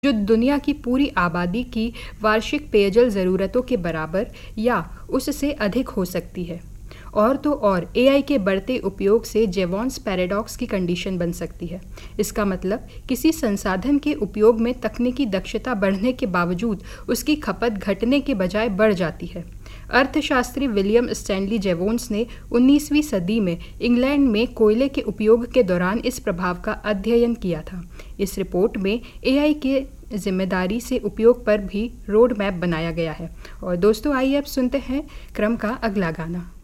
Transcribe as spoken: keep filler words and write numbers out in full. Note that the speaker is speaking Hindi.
जो दुनिया की पूरी आबादी की वार्षिक पेयजल ज़रूरतों के बराबर या उससे अधिक हो सकती है। और तो और एआई के बढ़ते उपयोग से जेवॉन्स पैराडॉक्स की कंडीशन बन सकती है। इसका मतलब किसी संसाधन के उपयोग में तकनीकी दक्षता बढ़ने के बावजूद उसकी खपत घटने के बजाय बढ़ जाती है। अर्थशास्त्री विलियम स्टैनली जेवोन्स ने उन्नीसवीं सदी में इंग्लैंड में कोयले के उपयोग के दौरान इस प्रभाव का अध्ययन किया था। इस रिपोर्ट में एआई के जिम्मेदारी से उपयोग पर भी रोड मैप बनाया गया है। और दोस्तों, आइए अब सुनते हैं क्रम का अगला गाना।